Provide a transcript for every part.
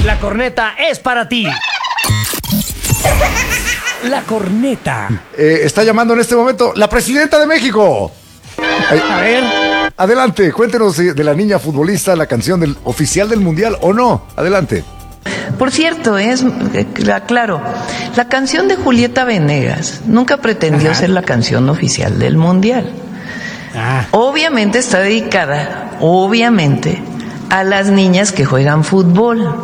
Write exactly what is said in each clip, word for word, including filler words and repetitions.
La corneta es para ti. La corneta. Eh, está llamando en este momento la presidenta de México. Ay, A ver. adelante, cuéntenos de la niña futbolista, la canción del oficial del mundial o no. Adelante. Por cierto, es claro, la canción de Julieta Venegas nunca pretendió Ajá. ser la canción oficial del mundial. Ah, Obviamente está dedicada, obviamente, a las niñas que juegan fútbol.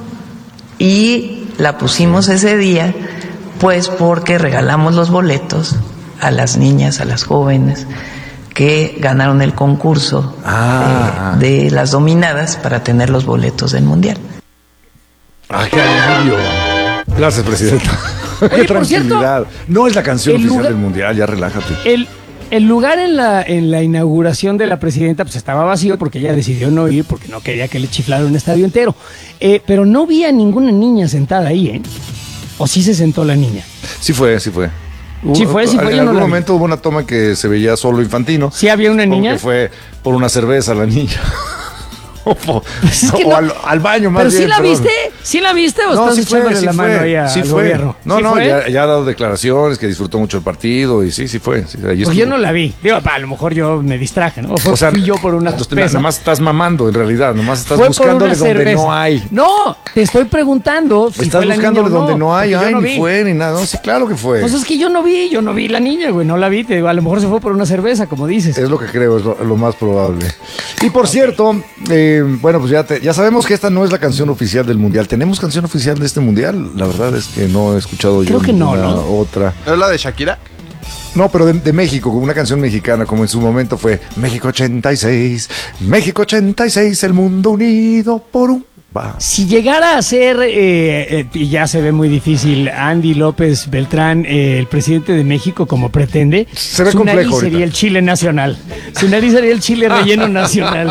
Y la pusimos ese día, pues porque regalamos los boletos a las niñas, a las jóvenes que ganaron el concurso Ah. eh, de las dominadas para tener los boletos del mundial. ¡Ay, qué alivio! Gracias, presidenta. Oye, ¡Qué por cierto, tranquilidad! No es la canción el oficial lugar- del mundial, ya relájate. el, el lugar en la, en la inauguración de la presidenta pues estaba vacío porque ella decidió no ir porque no quería que le chiflara un estadio entero. Eh, pero no vi a ninguna niña sentada ahí, ¿eh? ¿O sí se sentó la niña? Sí fue, sí fue. Sí fue, sí fue, En yo no algún la vi. momento hubo una toma que se veía solo Infantino. ¿Sí había una Supongo niña? que fue por una cerveza la niña. o po- Pues es que o no- al, al baño más ¿Pero bien. sí la perdón. viste? ¿Sí la viste o No, estás sí fue, echándole sí la fue, mano ahí a- sí al fue. gobierno? No, ¿Sí no, fue? ya, ya ha dado declaraciones, que disfrutó mucho el partido y sí, sí fue. Sí, ahí Pues estuvo. yo no la vi. Digo, pa, a lo mejor yo me distraje, ¿no? O, fue- O sea, fui yo por una entonces, cerveza. nada más estás mamando en realidad, nomás estás Fue por buscándole una donde cerveza. no hay. No, te estoy preguntando si Estás fue la buscándole niña o donde no hay, porque yo ay, no ni vi. fue, ni nada. No, sí, claro que fue. Pues es que yo no vi, yo no vi la niña, güey, no la vi. Te digo, a lo mejor se fue por una cerveza, como dices. Es lo que creo, es lo, lo más probable. Y por cierto, eh, bueno, pues ya, te- ya sabemos que esta no es la canción oficial del mundial. ¿Tenemos canción oficial de este mundial? La verdad es que no he escuchado yo Creo que no, ninguna ¿no? otra. ¿No es la de Shakira? No, pero de, de México, una canción mexicana, como en su momento fue México ochenta y seis, México ochenta y seis, el mundo unido por un... Va. Si llegara a ser, eh, eh, y ya se ve muy difícil, Andy López Beltrán, eh, el presidente de México, como pretende, Se ve su complejo nariz ahorita. sería el chile nacional. Su nariz sería el chile relleno nacional.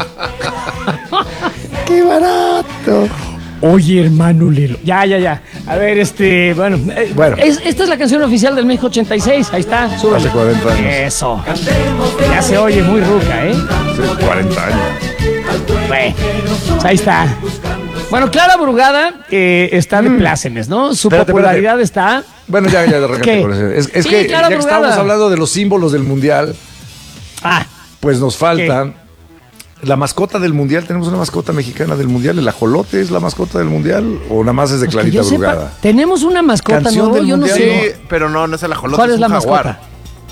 ¡Qué barato! Oye, hermano Lelo. Ya, ya, ya. A ver, este, bueno. eh, Bueno. es- esta es la canción oficial del México ochenta y seis. Ahí está. súbele. Hace cuarenta años. Eso. Ya se oye muy ruca, ¿eh? Hace cuarenta años. Bueno, pues ahí está. Bueno, Clara Brugada eh, está de plácemes, ¿no? Su Mm. Espérate, popularidad está. Bueno, ya, ya, de repente ¿Qué? con eso. Es, es Sí, que Clara ya que Brugada. estamos hablando de los símbolos del mundial, Ah, pues nos falta la mascota del mundial. Tenemos una mascota mexicana del mundial. ¿El ajolote es la mascota del mundial o nada más es de pues que Clarita yo sepa, Brugada? tenemos una mascota Canción nueva, del yo no mundial. sé. Sí, pero no, no es el ajolote, ¿Cuál es un la jaguar. mascota?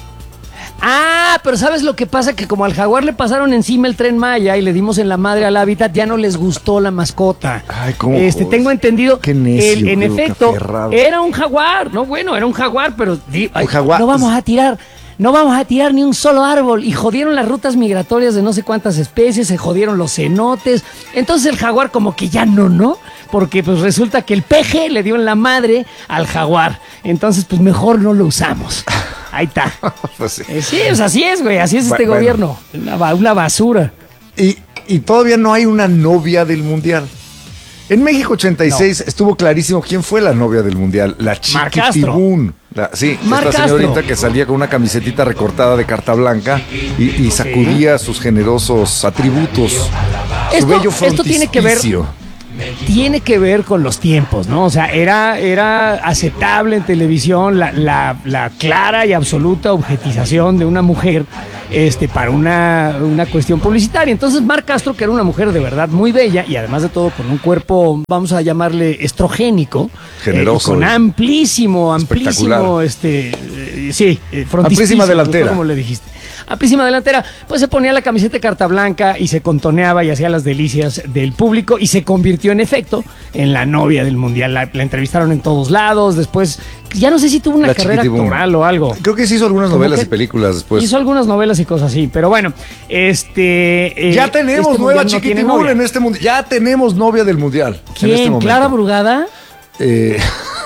Ah, pero ¿sabes lo que pasa? Que como al jaguar le pasaron encima el Tren Maya y le dimos en la madre al hábitat, ya no les gustó la mascota. Ay, ¿cómo Este, jodes? tengo entendido, Qué necio, el- en creo, qué efecto, aferrado. era un jaguar, no, bueno, era un jaguar, pero di- ay, jaguar, no vamos pues- a tirar, no vamos a tirar ni un solo árbol y jodieron las rutas migratorias de no sé cuántas especies, se jodieron los cenotes, entonces el jaguar como que ya no, ¿no? Porque pues resulta que el peje le dio en la madre al jaguar, entonces pues mejor no lo usamos. Ahí está. Pues sí. Eh, sí, pues así es, güey, así es este Bueno. gobierno. Una, ba- una basura. Y, y todavía no hay una novia del mundial. En México ochenta y seis estuvo clarísimo quién fue la novia del mundial. La Marc Castro. Chiquitibún. La- sí, Marc esta señorita Castro. que salía con una camisetita recortada de carta blanca y, y sacudía sus generosos atributos. Su Esto- bello esto tiene que ver- frontispicio. Tiene que ver con los tiempos, ¿no? O sea, era, era aceptable en televisión la, la- la clara y absoluta objetización de una mujer este, para una, una cuestión publicitaria. Entonces, Marc Castro, que era una mujer de verdad muy bella y además de todo con un cuerpo, vamos a llamarle estrogénico, Generoso. eh, con amplísimo, Espectacular. amplísimo, este, eh, sí, eh, frontispicio, Amplísima delantera. como le dijiste. Amplísima delantera, pues se ponía la camiseta de carta blanca y se contoneaba y hacía las delicias del público y se convirtió en efecto en la novia del mundial. La, la entrevistaron en todos lados, después, ya no sé si tuvo una La carrera Chiquitibún. actoral o algo. Creo que sí hizo algunas Como novelas que y películas después. Hizo algunas novelas y cosas así, pero bueno, este... eh, ya tenemos este nueva mundial no tiene Chiquitibún novia. en este mundial. Ya tenemos novia del mundial. En ¿Quién? este momento. ¿Clara Brugada? Eh,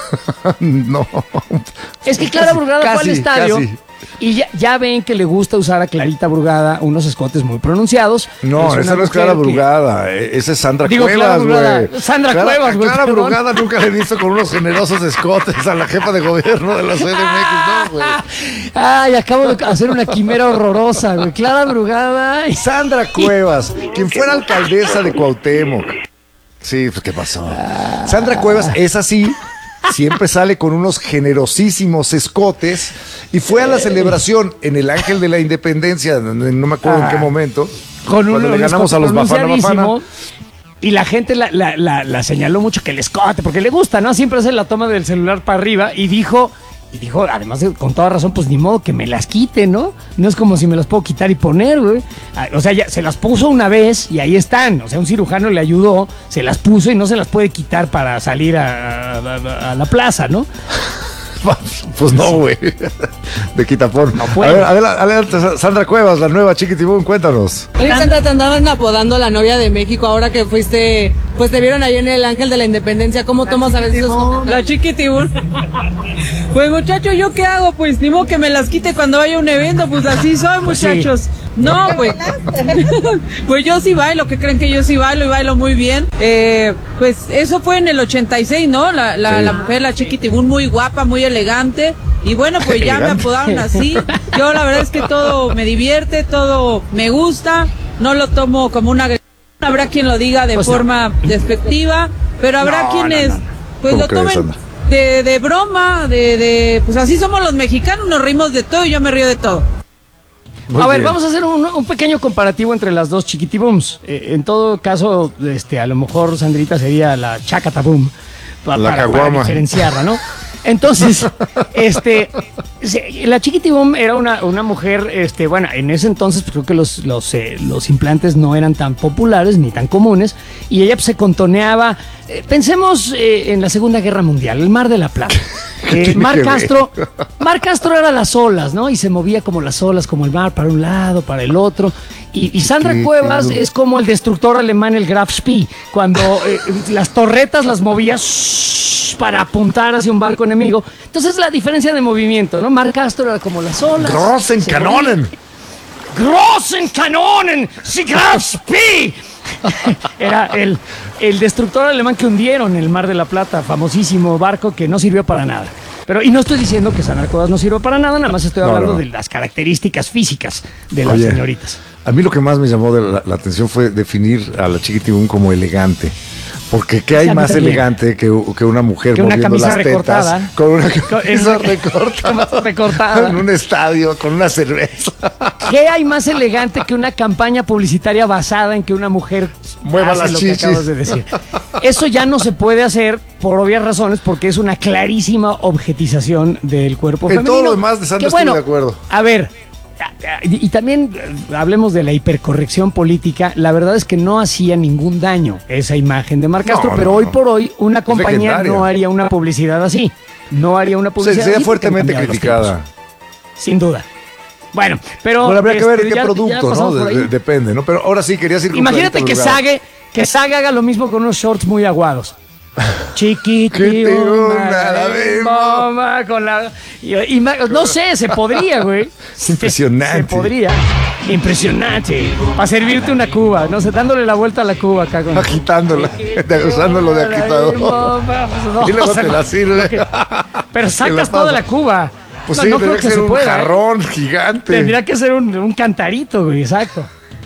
no. Es que Clara Casi, Brugada fue al casi, estadio casi. y ya, ya ven que le gusta usar a Clarita Brugada unos escotes muy pronunciados. No, Es una esa no es mujer Clara que- Brugada, eh, esa es Sandra Digo, Clara Cuevas, Brugada. güey. Sandra Clara- Cuevas, güey, Clara perdón. Brugada nunca le he visto con unos generosos escotes a la jefa de gobierno de la C D M X, no, güey. Ay, acabo de hacer una quimera horrorosa, güey. Clara Brugada. y- Sandra Cuevas, quien fuera alcaldesa de Cuauhtémoc. Sí, pues ¿qué pasó? Ah. Sandra Cuevas es así, siempre sale con unos generosísimos escotes y fue a la celebración en el Ángel de la Independencia, no me acuerdo ah. en qué momento, con cuando un, le ganamos a los Bafana Bafana. Y la gente la, la, la, la señaló mucho que el escote, porque le gusta, ¿no? Siempre hace la toma del celular para arriba y dijo... Y dijo, además, de, con toda razón, pues ni modo que me las quite, ¿no? No es como si me las puedo quitar y poner, güey. O sea, ya se las puso una vez y ahí están. O sea, un cirujano le ayudó, se las puso y no se las puede quitar para salir a, a, a la plaza, ¿no? Pues no, güey. De quitapón. No puede. A ver, adelante, adelante, Sandra Cuevas, la nueva Chiquitibum, cuéntanos. Oye, Sandra, te andaban apodando la novia de México ahora que fuiste, pues te vieron ahí en el Ángel de la Independencia. ¿Cómo la tomas a veces esos? La Chiquitibum. Pues muchacho, ¿yo qué hago? Pues ni modo que me las quite cuando vaya a un evento, pues así soy, muchachos. Sí. No, pues, pues yo sí bailo, ¿qué creen que yo sí bailo y bailo muy bien? Eh, pues eso fue en el ochenta y seis, ¿no? La, la, sí. la mujer, la Chiquitibum, muy guapa, muy elegante. Y bueno, pues ya me apodaron así. Yo la verdad es que todo me divierte, todo me gusta. No lo tomo como una agresión. Habrá quien lo diga de pues forma no. despectiva, pero habrá no, quienes no, no. pues lo tomen de, de broma, de, de, pues así somos los mexicanos, nos reímos de todo y yo me río de todo. Muy a bien. Ver, vamos a hacer un, un pequeño comparativo entre las dos Chiquitibums. Eh, en todo caso, este, a lo mejor Sandrita sería la Chacatabum pa, la para, para diferenciarla, ¿no? Entonces, este, la Chiquitibum era una, una mujer, este, bueno, en ese entonces pues, creo que los, los, eh, los implantes no eran tan populares ni tan comunes y ella pues, se contoneaba. Eh, pensemos eh, en la Segunda Guerra Mundial, el Mar de la Plata. Eh, Mar Castro, Mar Castro era las olas, ¿no? Y se movía como las olas, como el mar, para un lado, para el otro. Y, y Sandra Cuevas es como el destructor alemán, el Graf Spee, cuando eh, las torretas las movía shh, para apuntar hacia un barco enemigo. Entonces la diferencia de movimiento, ¿no? Mar Castro era como las olas. Großen Kanonen. Großen Kanonen, sie Graf Spee. Era el, el destructor alemán que hundieron en el Mar de la Plata, famosísimo barco que no sirvió para nada. Pero, y no estoy diciendo que Sandra Cuevas no sirva para nada, nada más estoy hablando no, no. de las características físicas de Oye, las señoritas. A mí lo que más me llamó de la, la atención fue definir a la Chiquitibum como elegante. Porque ¿qué hay más elegante que, que una mujer que una moviendo camisa las recortada, tetas con una camisa recortada, recortada en un estadio con una cerveza? ¿Qué hay más elegante que una campaña publicitaria basada en que una mujer mueva hace las lo chichis? Que acabas de decir? Eso ya no se puede hacer por obvias razones porque es una clarísima objetización del cuerpo en femenino. En todo lo demás de Sandra que, bueno, estoy de acuerdo. A ver, y, y también hablemos de la hipercorrección política. La verdad es que no hacía ningún daño esa imagen de Mar Castro, no, pero no, hoy por hoy una compañía legendaria. No haría una publicidad así. No haría una publicidad sería así. Sería fuertemente criticada. Sin duda. Bueno, pero... Bueno, habría este, que ver qué ya, producto, ya ¿no? De, de, depende, ¿no? Pero ahora sí querías ir con Imagínate que Sage, que Sage haga lo mismo con unos shorts muy aguados. Chiquitibum, mamá, con la... Y, y, no sé, se podría, güey. Impresionante. Se, se podría. Impresionante. Para servirte una cuba, no sé, dándole la vuelta a la cuba acá. Con... Agitándola, usándolo de agitador. No, y luego te la sirve. Que, pero sacas toda la cuba. Pues no, sí, no tendría creo que, que ser un pueda, jarrón ¿eh? gigante. Tendría que ser un, un cantarito, güey, exacto.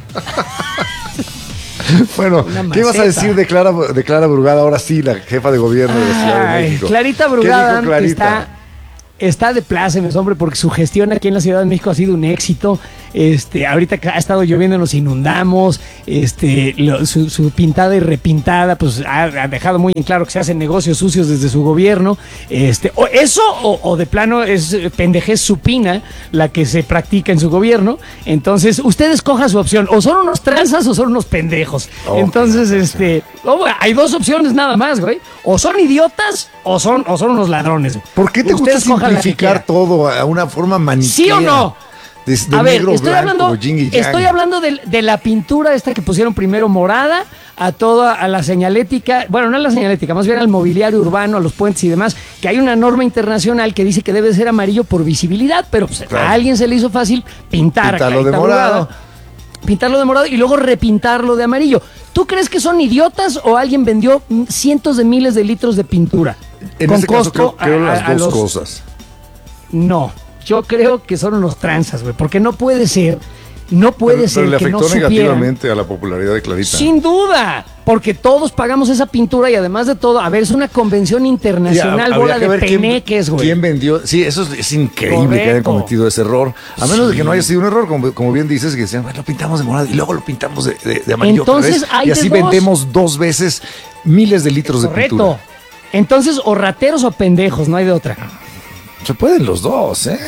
Bueno, ¿qué ibas a decir de Clara, de Clara Brugada? Ahora sí, la jefa de gobierno de la Ciudad de México. Clarita Brugada está, está de plácemes, hombre, porque su gestión aquí en la Ciudad de México ha sido un éxito. Este, ahorita que ha estado lloviendo nos inundamos, este, lo, su, su pintada y repintada, pues ha, ha dejado muy en claro que se hacen negocios sucios desde su gobierno. Este, o eso, o, o de plano es pendejez supina la que se practica en su gobierno. Entonces, usted escoja su opción, o son unos tranzas o son unos pendejos. Okay. Entonces, este, oh, hay dos opciones nada más, güey. O son idiotas o son, o son unos ladrones. ¿Por qué te usted gusta simplificar todo a una forma maniquea? ¿Sí o no? De, de a ver, negro, estoy blanco, hablando, yin y yang. estoy hablando de, de la pintura esta que pusieron primero morada a toda a la señalética, bueno, no a la señalética, más bien al mobiliario urbano, a los puentes y demás, que hay una norma internacional que dice que debe ser amarillo por visibilidad, pero pues, claro. a alguien se le hizo fácil pintar pintarlo de morado. Brugada, pintarlo de morado y luego repintarlo de amarillo. ¿Tú crees que son idiotas o alguien vendió cientos de miles de litros de pintura? En con este caso costo creo, creo a, las a, a dos los... cosas. No. Yo creo que son unos tranzas, güey, porque no puede ser No puede pero, ser pero le que no afectó supieran. negativamente a la popularidad de Clarita. Sin duda, porque todos pagamos esa pintura y además de todo, a ver, es una convención internacional, Ya, bola habría que de ver quién- peneques, güey. ¿Quién vendió? Sí, eso es, es increíble Correcto. que hayan cometido ese error. A menos de que no haya sido un error, como, como bien dices, que decían, "Bueno, lo pintamos de morado y luego lo pintamos de, de, de amarillo otra Entonces, vez", hay y de así dos. vendemos dos veces miles de litros de Correcto. pintura. Entonces, o rateros o pendejos, no hay de otra. Se pueden los dos, ¿eh?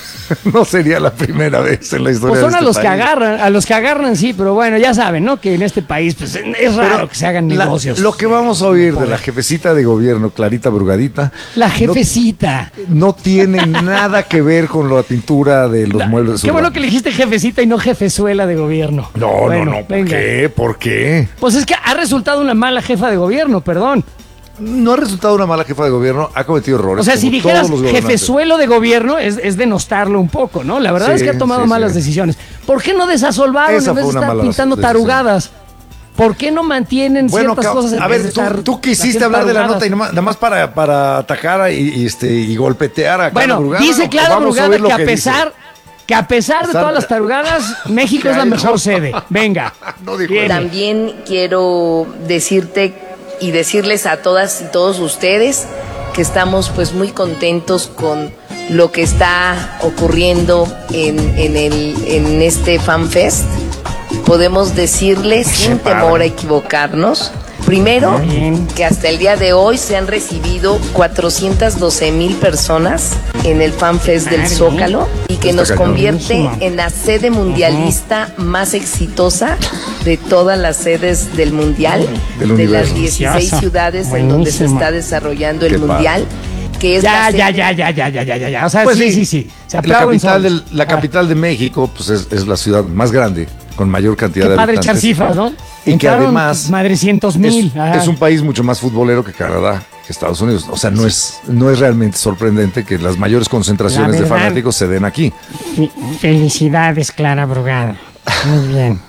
No sería la primera vez en la historia Pues son de a este los que país. agarran, a los que agarran sí, pero bueno, ya saben, ¿no? Que en este país pues, es raro Pero que se hagan la- negocios. Lo que vamos a oír de la jefecita de gobierno, Clarita Brugadita, La jefecita. no, no tiene nada que ver con la pintura de los La- muebles de su Qué bueno rancho. que le dijiste jefecita y no jefezuela de gobierno. No, Bueno, no, no. ¿Por venga. qué? ¿Por qué? Pues es que ha resultado una mala jefa de gobierno, perdón. No ha resultado una mala jefa de gobierno, ha cometido errores. O sea, como si dijeras todos los gobernantes. jefezuelo de gobierno, es, es denostarlo un poco, ¿no? La verdad Sí, es que ha tomado sí, malas sí. decisiones. ¿Por qué no desasolvaron Esa en vez fue de una estar mala pintando decisión. tarugadas? ¿Por qué no mantienen Bueno, ciertas ca- cosas? en a vez ver, de tú, estar tú quisiste haciendo hablar de la tarugadas? nota y nomás- nada más para, para atacar a- y, y, este, y golpetear a Clara Bueno, Brugada, dice ¿o Clara vamos a Brugada oír lo que a dice? pesar que a pesar de Está- todas las tarugadas, México es la ¿Qué ha mejor hecho? sede. Venga. No dijo Viene. eso. También quiero decirte y decirles a todas y todos ustedes que estamos pues muy contentos con lo que está ocurriendo en, en, el, en este FanFest. Podemos decirles sin padre. temor a equivocarnos. Primero, Bien. que hasta el día de hoy se han recibido cuatrocientas doce mil personas en el FanFest del Madre Zócalo y que Está nos cañón. convierte Buenísimo. en la sede mundialista más exitosa de todas las sedes del mundial, Del de universo. las dieciséis Preciosa. ciudades en donde se Buenísimo. está desarrollando el Qué padre. mundial, que es Ya, la ya, sede- ya, ya, ya, ya, ya, ya, ya. O sea, Pues sí, sí, sí. Se La aplauden capital, solos. del- la Ah, capital de México pues es, es la ciudad más grande, con mayor cantidad Qué de padre habitantes. echar cifras, ¿no? Y que Entraron además madrecientos mil. es, es un país mucho más futbolero que Canadá, que Estados Unidos. O sea, no es, no es realmente sorprendente que las mayores concentraciones La de verdad. fanáticos se den aquí. Felicidades, Clara Brugada. Muy bien.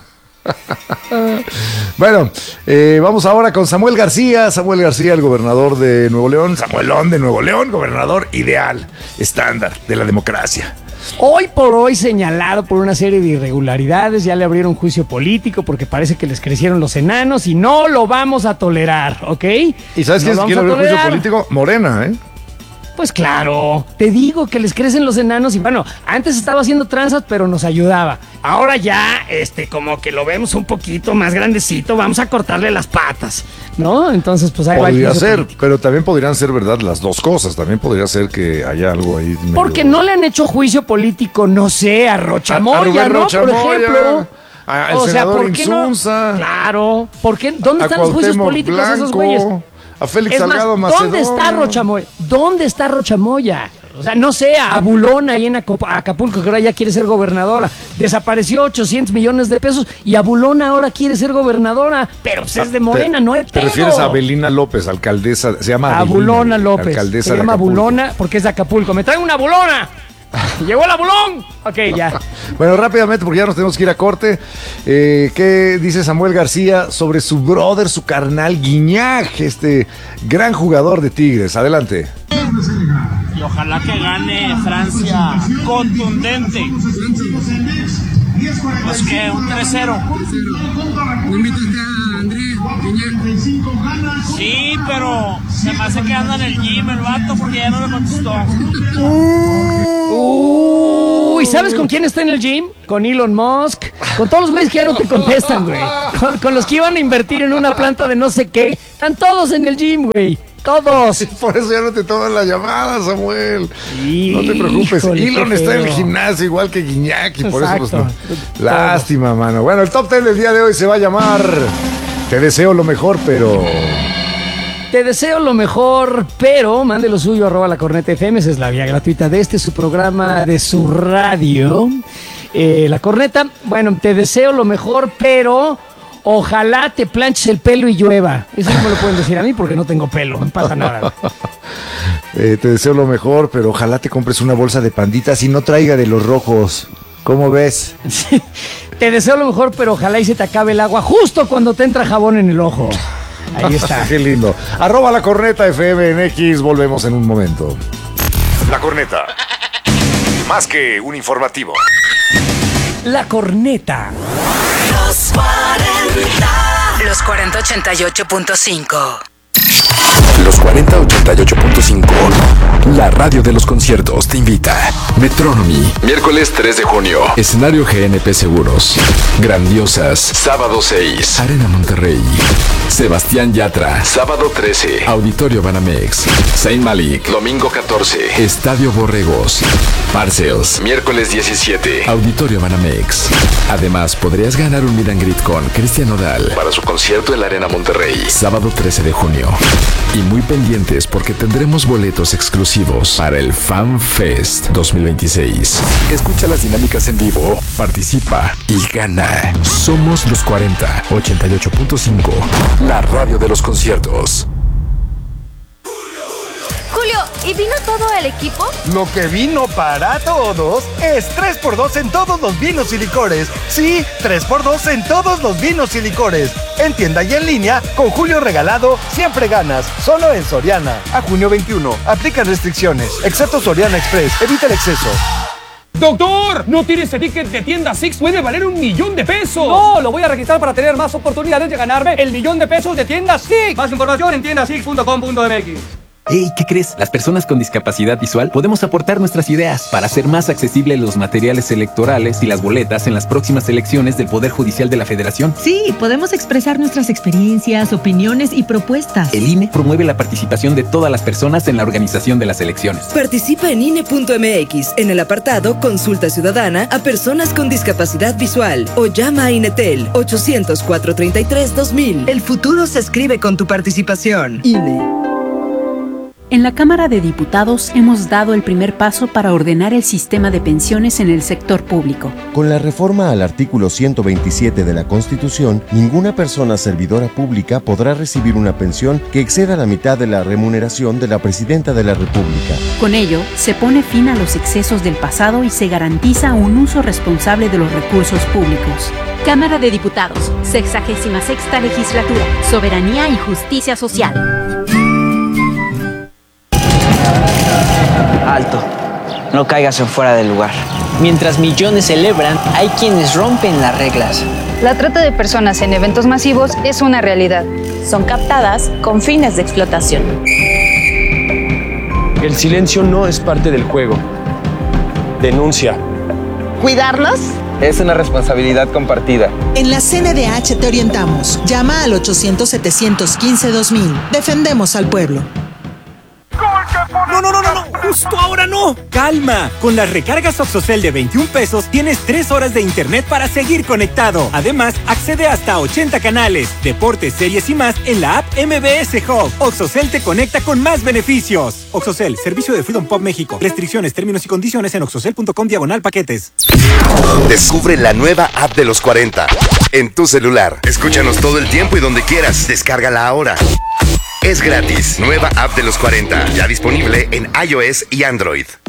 Bueno, eh, vamos ahora con Samuel García. Samuel García, el gobernador de Nuevo León. Samuelón de Nuevo León, gobernador ideal, estándar de la democracia. Hoy por hoy señalado por una serie de irregularidades, ya le abrieron juicio político porque parece que les crecieron los enanos y no lo vamos a tolerar, ¿ok? ¿Y sabes No quién lo quiere vamos a abrir juicio tolerar. político? Morena, ¿eh? Pues claro, te digo que les crecen los enanos y bueno, antes estaba haciendo tranzas pero nos ayudaba. Ahora ya, este, como que lo vemos un poquito más grandecito, vamos a cortarle las patas, ¿no? Entonces, pues ahí va el Podría juicio ser, político. pero también podrían ser verdad las dos cosas. También podría ser que haya algo ahí. medio- Porque no le han hecho juicio político, no sé, a Rochamoya, A- a Rubén ¿no? Rocha Por Moya, ejemplo. a- al senador Insunza. Claro. ¿Por qué? ¿Dónde a están los juicios Cuauhtémoc políticos de esos Blanco, güeyes? a Félix Es más, Salgado ¿dónde Macedonio. está Rochamoya? ¿Dónde está Rochamoya? O sea, no sé, a Bulón ahí en Aco- Acapulco, que ahora ya quiere ser gobernadora. Desapareció ochocientos millones de pesos y a Bulón ahora quiere ser gobernadora. Pero pues es de Morena, Te- no es Te refieres a Abelina López, alcaldesa, se llama A Abelina, Bulona López. alcaldesa Se de llama Acapulco. Bulona porque es de Acapulco. ¡Me traen una Bulona! ¡Llegó la Bulón! Ok, ya. Bueno, rápidamente, porque ya nos tenemos que ir a corte. Eh, ¿Qué dice Samuel García sobre su brother, su carnal Guiñac, este gran jugador de Tigres? Adelante. Y ojalá que gane Francia contundente. Pues que un tres cero. ¿No invitaste a Andrés Guiñac? Sí, pero se me hace que anda en el gym el vato porque ya no me contestó. Uy, ¿sabes con quién está en el gym? Con Elon Musk. Con todos los güeyes que ya no te contestan, güey. Con, con los que iban a invertir en una planta de no sé qué. Están todos en el gym, güey. Todos. Por eso ya no te toman la llamada, Samuel. No te preocupes. Híjole, Elon qué está en el feo. gimnasio igual que Guiñac y por eso pues no. Exacto. Lástima, mano. Bueno, el top ten del día de hoy se va a llamar Te deseo lo mejor, pero... Te deseo lo mejor, pero mande lo suyo, arroba la corneta F M, esa es la vía gratuita de este, su programa de su radio. Eh, la corneta, bueno, te deseo lo mejor, pero ojalá te planches el pelo y llueva. Eso no me lo pueden decir a mí porque no tengo pelo, no pasa nada. Eh, te deseo lo mejor, pero ojalá te compres una bolsa de panditas y no traiga de los rojos. ¿Cómo ves? Sí, te deseo lo mejor, pero ojalá y se te acabe el agua justo cuando te entra jabón en el ojo. Ahí está. Qué lindo. Arroba la corneta F M en X. Volvemos en un momento. La corneta. Más que un informativo. La Corneta. Los cuarenta. Los cuarenta ochenta y ocho punto cinco. Los cuarenta ochenta y ocho punto cinco. La radio de los conciertos te invita. Metronomy, miércoles tres de junio. Escenario G N P Seguros. Grandiosas, sábado seis. Arena Monterrey. Sebastián Yatra, sábado trece. Auditorio Banamex. Zayn Malik, domingo catorce. Estadio Borregos. Parcels, miércoles diecisiete. Auditorio Banamex. Además, podrías ganar un meet and greet con Cristian Nodal para su concierto en la Arena Monterrey, sábado trece de junio. Y muy pendientes porque tendremos boletos exclusivos para el Fan Fest dos mil veintiséis. Escucha las dinámicas en vivo, participa y gana. Somos los cuarenta ochenta y ocho punto cinco, la radio de los conciertos. Julio, ¿y vino todo el equipo? Lo que vino para todos es tres por dos en todos los vinos y licores. Sí, tres por dos en todos los vinos y licores. En tienda y en línea, con Julio regalado, siempre ganas. Solo en Soriana. A junio veintiuno. Aplican restricciones. Excepto Soriana Express. Evita el exceso. ¡Doctor! ¡No tiene ese ticket de tienda Six! ¡Puede valer un millón de pesos! ¡No! Lo voy a registrar para tener más oportunidades de ganarme el millón de pesos de tienda Six. Más información en tienda six punto com punto m x. Hey, ¿qué crees? Las personas con discapacidad visual podemos aportar nuestras ideas para hacer más accesibles los materiales electorales y las boletas en las próximas elecciones del Poder Judicial de la Federación. Sí, podemos expresar nuestras experiencias, opiniones y propuestas. El I N E promueve la participación de todas las personas en la organización de las elecciones. Participa en I N E punto m x en el apartado Consulta Ciudadana a personas con discapacidad visual o llama a INETEL ochocientos, cuatrocientos treinta y tres, dos mil. El futuro se escribe con tu participación. I N E. En la Cámara de Diputados hemos dado el primer paso para ordenar el sistema de pensiones en el sector público. Con la reforma al artículo ciento veintisiete de la Constitución, ninguna persona servidora pública podrá recibir una pensión que exceda la mitad de la remuneración de la Presidenta de la República. Con ello, se pone fin a los excesos del pasado y se garantiza un uso responsable de los recursos públicos. Cámara de Diputados, sexagésima sexta legislatura, soberanía y justicia social. Alto, no caigas en fuera del lugar. Mientras millones celebran, hay quienes rompen las reglas. La trata de personas en eventos masivos es una realidad. Son captadas con fines de explotación. El silencio no es parte del juego. Denuncia. ¿Cuidarnos? Es una responsabilidad compartida. En la C N D H te orientamos. Llama al ochocientos, setecientos quince, dos mil. Defendemos al pueblo. No, no, no, no, no, justo ahora no. Calma, con las recargas Oxocel de veintiún pesos tienes tres horas de internet para seguir conectado. Además, accede hasta ochenta canales, deportes, series y más en la app M B S Hub. Oxocel te conecta con más beneficios. Oxocel, servicio de Freedom Pop México. Restricciones, términos y condiciones en oxocel punto com diagonal paquetes. Descubre la nueva app de los cuarenta en tu celular. Escúchanos todo el tiempo y donde quieras. Descárgala ahora. Es gratis. Nueva app de los cuarenta. Ya disponible en iOS y Android.